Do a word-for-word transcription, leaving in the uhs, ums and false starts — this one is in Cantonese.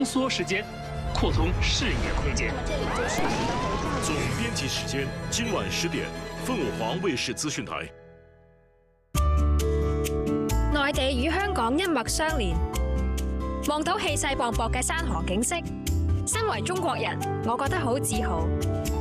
缩时间，扩充视野空间。 总编辑时间今晚十點，鳳凰衛視資訊台。 內地與香港一脈相連，望到氣勢磅礴嘅山河景色，身為中國人，我覺得好自豪。